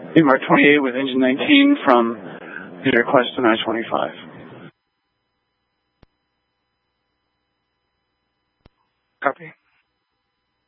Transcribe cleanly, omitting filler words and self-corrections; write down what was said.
Mark 28 with engine 19 from your request to I-25. Copy.